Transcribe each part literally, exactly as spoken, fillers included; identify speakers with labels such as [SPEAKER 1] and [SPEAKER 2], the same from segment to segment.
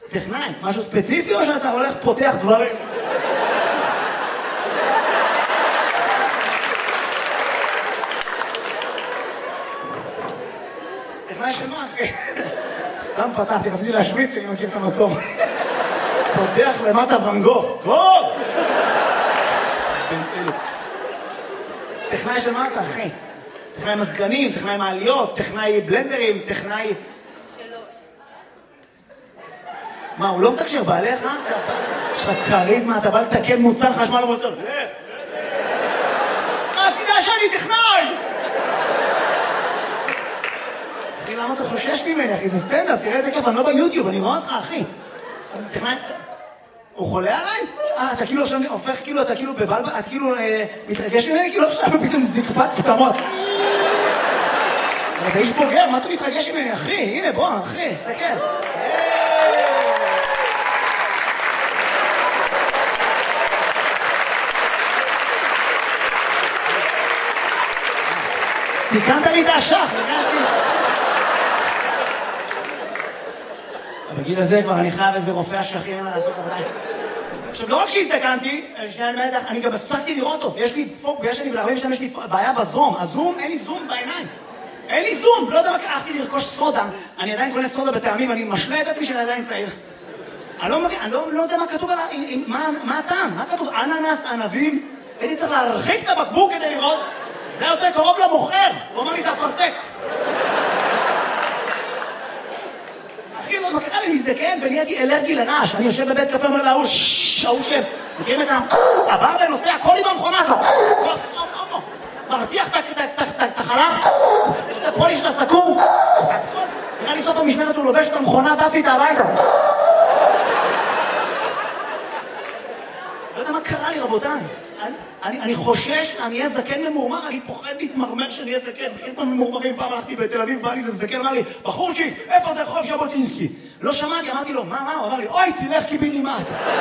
[SPEAKER 1] טכנאי, משהו ספציפי או שאתה הולך פותח דברים? טכנאי של מה, אחי? סתם פתחתי, רציתי להשוויץ שאני מכיר את המקום. פותח למטה ואן גוך, סגור! טכנאי של מה אתה, אחי? טכנאי מזגנים, טכנאי מעליות, טכנאי בלנדרים, טכנאי... מה, הוא לא מתקשר בעליך? יש לך קריזמה, אתה בא לתקן מוצר חשמל או מוצר? אה, תדע שאני טכנאי! אחי, למה אתה חושש ממני, אחי? זה סטנדאפ, תראה איזה כיף, אני לא ביוטיוב, אני רואה אותך, אחי. טכנאי... הוא חולה עליי? אה, אתה כאילו עכשיו הופך, כאילו, אתה כאילו בבלבל, אתה כאילו מתרגש ממני, כאילו עכשיו פתאום זקפת פתמות. אבל אתה איש בוגר, מה אתה מתרגש ממני, אחי? הנה, בוא, אחי, סתכל. תיקנת לי את השח, הרגשתי. בגיל הזה כבר אני חייב איזה רופא השכיר לעשות עבודה. עכשיו, לא רק שהזדקנתי, אני גם הפסקתי לראות אותו. יש לי פוק, ויש לי ב-ארבעים שנה, יש לי בעיה בזום. הזום, אין לי זום בעיניים. אין לי זום. לא יודע מה, הלכתי לרכוש סודה. אני עדיין קונה סודה בטעמים, אני משלה את עצמי שאני עדיין צעיר. אני לא מבין, אני לא יודע מה כתוב עליו, מה הטעם? מה כתוב? אננס, ענבים. הייתי צריך להרחיק את הבקבוק כדי לראות. זה יותר קרוב למוכר. הוא אומר לי, זה אפרסק. אחי, לא, מה קרה לי מזדקן ונהייתי אלרגי לרעש. אני יושב בבית קפה, אומר להוא, שהוא שם. מכירים את הברמן נוסע הכל עם המכונה. מרתיח את החלב. עושה פוליש לסכו"ם. נראה לי סוף המשמרת הוא לובש את המכונה, טסי את הביתה. לא יודע מה קרה לי, רבותיי. אני חושש, אני אהיה זקן ממורמר, אני פוחד להתמרמר שאני אהיה זקן. בכיר פעם ממורמרים, פעם הלכתי בתל אביב, בא לי זה זקן, אמר לי, בחורצ'יק, איפה זה רחוב ז'בוטינסקי? לא שמעתי, אמרתי לו, מה, מה? הוא אמר לי, אוי, תלך קיבינימט.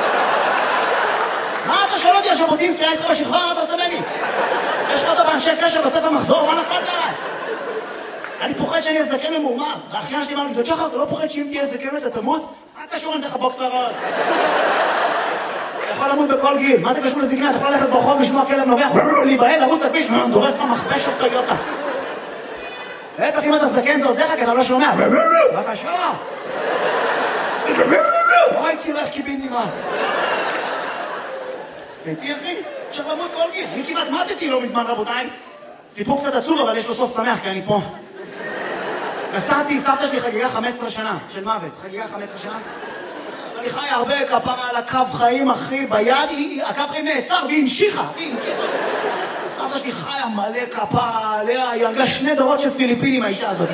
[SPEAKER 1] מה אתה שואל אותי על ז'בוטינסקי? היה איתך בשכבה, מה אתה רוצה ממני? יש לך אותו באנשי קשר בספר מחזור, מה נפלת עליי? אני פוחד שאני אהיה זקן ממורמר. והאחיין שלי אמר לי, דוד, אתה לא פוחד שאם תהיה זקן אתה תמות? מה קשור אם תלך בוקס לראש? אתה יכול למות בכל גיל, מה זה קשור לזקנה? אתה יכול ללכת ברחוב, לשמוע כלב נובח, להיבהל, לרוץ לכביש, דורס לך מכבש או טיוטה. להפך, אם אתה זקן זה עוזר לך, כי אתה לא שומע. בבקשה. אוי, תלך קיבינימט. ביתי אחי, אפשר למות כל גיל. אני כמעט מתתי לא מזמן, רבותיי. סיפור קצת עצוב, אבל יש לו סוף שמח, כי אני פה. נסעתי, סבתא שלי חגיגה חמש עשרה שנה של מוות. חגיגה חמש עשרה שנה. אני חי הרבה כפרה על הקו חיים, אחי, ביד, הקו חיים נעצר והיא המשיכה, היא המשיכה. סבתא שלי חיה מלא כפרה עליה, היא הרגה שני דורות של פיליפינים, האישה הזאת.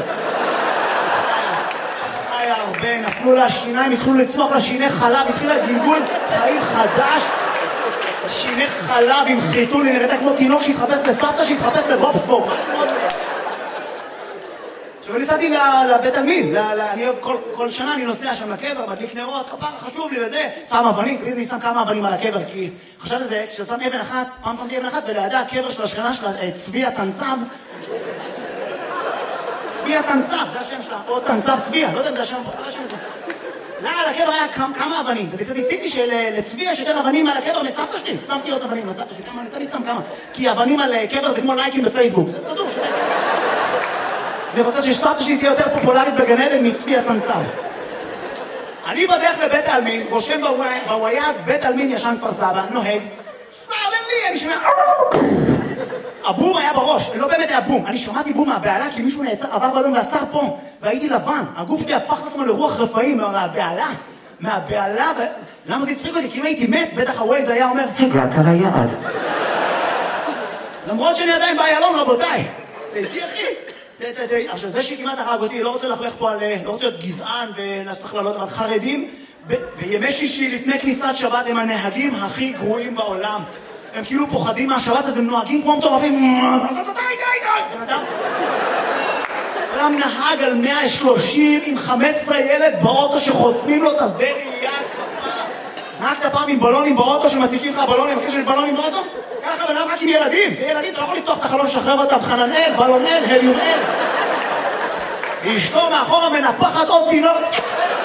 [SPEAKER 1] חיה הרבה, נפלו לה שיניים, התחילו לצמוח לה שיני חלב, התחילה גלגול חיים חדש. שיני חלב עם חיתול, היא נראתה כמו תינוק שהתחפש לסבתא, שהתחפש לבובספורט. עכשיו אני נסעתי לבית עלמין, אני אוהב כל שנה אני נוסע שם לקבר, מדליק נרות, כפרה חשוב לי וזה, שם אבנים, תמיד אני שם כמה אבנים על הקבר, כי חשבתי זה, כששם אבן אחת, פעם שמתי אבן אחת, ולידה הקבר של השכנה שלה, צביה תנצב, צביה תנצב, זה השם שלה, או תנצב צביה, לא יודע אם זה השם, זה השם הזה. לא, על הקבר היה כמה אבנים, וזה קצת הציתי שלצביה יש יותר אבנים על הקבר מסבתא שלי, שמתי עוד אבנים לסבתא שלי, כמה, אני שם כמה, כי אבנים על קבר זה כמו לייקים בפייסבוק, זה כדור, אני רוצה שסבתא שלי תהיה יותר פופולרית בגן עדן מצבי התנצב. אני בדרך לבית העלמין, רושם בוויאז, בית העלמין ישן כפר סבא, נוהג, סרדלי, אני שומע... הבום היה בראש, לא באמת היה בום, אני שמעתי בום מהבעלה כי מישהו נעצר, עבר באדום ועצר פה, והייתי לבן, הגוף שלי הפך לעצמו לרוח רפאים מהבעלה, מהבעלה, ו... למה זה הצחיק אותי? כי אם הייתי מת, בטח הווייז היה אומר, הגעת ליעד. למרות שאני עדיין באיילון, רבותיי. תהייתי אחי. עכשיו זה שכמעט הרג אותי, לא רוצה לחלך פה על, לא רוצה להיות גזען ולעשות הכללות, אבל חרדים בימי שישי לפני כניסת שבת הם הנהגים הכי גרועים בעולם. הם כאילו פוחדים מהשבת, אז הם נוהגים כמו מטורפים. אז אתה די, די, די! בן אדם? אדם נהג על מאה ושלושים עם חמישה עשר ילד באוטו שחוסמים לו את השדה ראייה. נהגת פעם עם בלונים באוטו שמציקים לך בלונים, אחרי שיש בלונים באוטו? ככה בן אדם רק עם ילדים, זה ילדים, אתה לא יכול לפתוח את החלון, לשחרר אותם, חננאל, בלונאל, הליומאל. אשתו מאחורה מנפחת עוד תינוק.